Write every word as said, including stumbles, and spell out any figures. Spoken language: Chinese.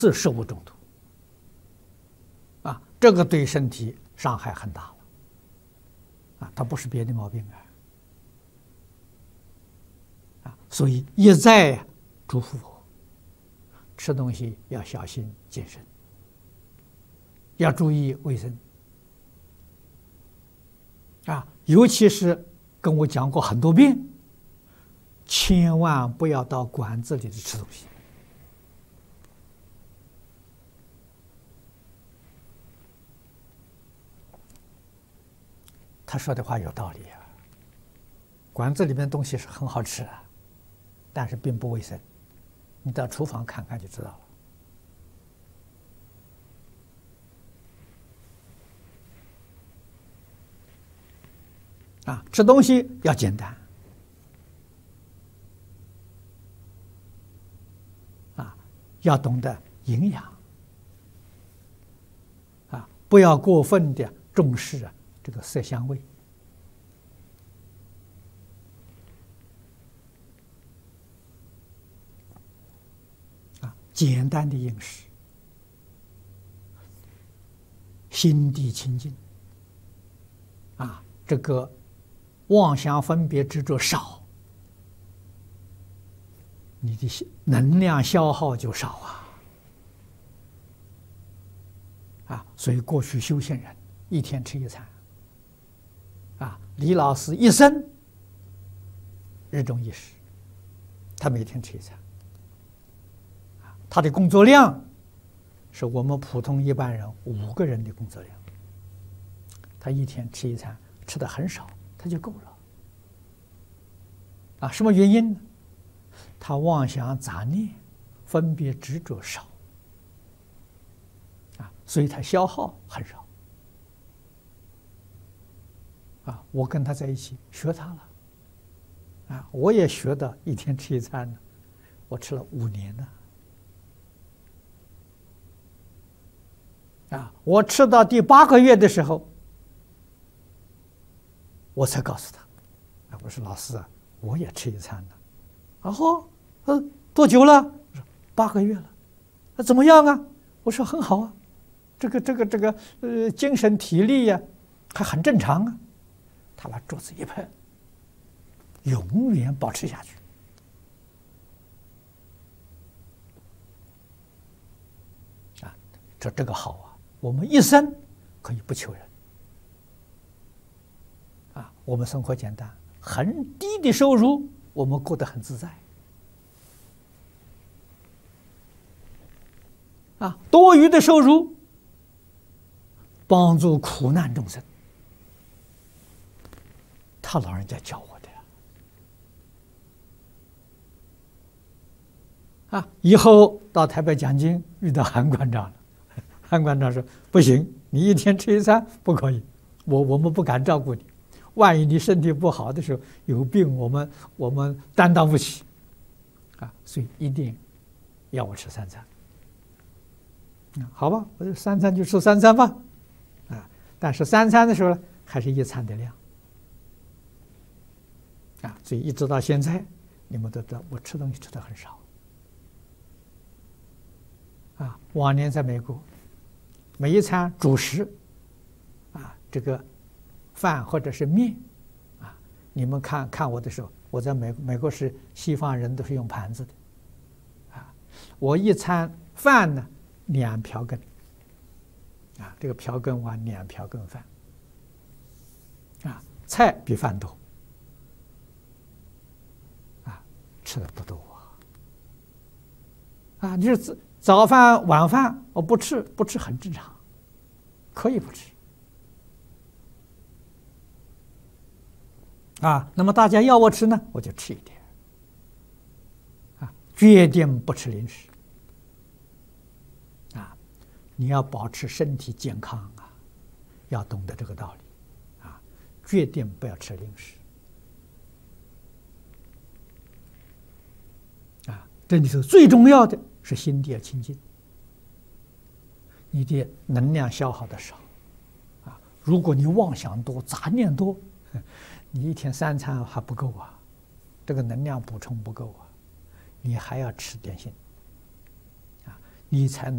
是食物中毒啊，这个对身体伤害很大了啊，它不是别的毛病啊啊，所以一再嘱咐我，吃东西要小心谨慎，要注意卫生啊，尤其是跟我讲过很多遍，千万不要到馆子里吃东西。他说的话有道理啊，馆子里面东西是很好吃啊，但是并不卫生，你到厨房看看就知道了。啊，吃东西要简单，啊，要懂得营养，啊，不要过分的重视啊这个色香味。啊，简单的饮食，心地清净，啊，这个妄想分别执着少，你的能量消耗就少啊！啊，所以过去修行人一天吃一餐，啊，李老师一生日中一食，他每天吃一餐，他的工作量是我们普通一般人五个人的工作量，他一天吃一餐，吃的很少。他就够了啊！什么原因呢？他妄想杂念、分别执着少啊，所以他消耗很少啊。我跟他在一起学他了啊，我也学到一天吃一餐呢，我吃了五年了啊。我吃到第八个月的时候，我才告诉他。我说老师啊，我也吃一餐了。然后，呃，多久了？我说八个月了。那怎么样啊？我说很好啊，这个这个这个呃，精神体力呀、啊，还很正常啊。他把桌子一拍，永远保持下去。啊，这这个好啊，我们一生可以不求人。啊，我们生活简单。很低的收入，我们过得很自在。啊，多余的收入，帮助苦难众生。他老人家教我的呀。啊，以后到台北讲经遇到韩馆长了，韩馆长说：“不行，你一天吃一餐不可以，我我们不敢照顾你。”万一你身体不好的时候有病，我们我们担当不起，啊，所以一定要我吃三餐。好吧，我就三餐就吃三餐吧，啊，但是三餐的时候呢，还是一餐的量，啊，所以一直到现在，你们都知道我吃东西吃的很少，啊，往年在美国，每一餐主食，啊，这个。饭或者是面，啊，你们看看我的时候，我在美美国是西方人都是用盘子的，啊，我一餐饭呢两瓢羹，啊，这个瓢羹碗两瓢羹饭，啊，菜比饭多，啊，吃的不多啊，啊，就是早饭晚饭我不吃不吃很正常，可以不吃。啊，那么大家要我吃呢，我就吃一点。啊，决定不吃零食。啊，你要保持身体健康啊，要懂得这个道理。啊，决定不要吃零食。啊，这里头最重要的是心地要清净，你的能量消耗的少。啊，如果你妄想多、杂念多，你一天三餐还不够啊，这个能量补充不够啊，你还要吃点心啊，你才能。